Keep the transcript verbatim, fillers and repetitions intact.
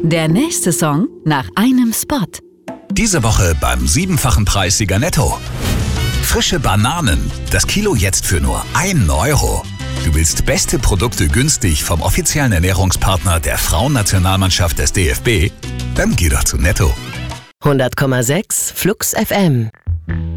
Der nächste Song nach einem Spot. Diese Woche beim siebenfachen Preissieger Netto. Frische Bananen, das Kilo jetzt für nur einen Euro. Du willst beste Produkte günstig vom offiziellen Ernährungspartner der Frauennationalmannschaft des D F B? Dann geh doch zu Netto. hundert Komma sechs Flux F M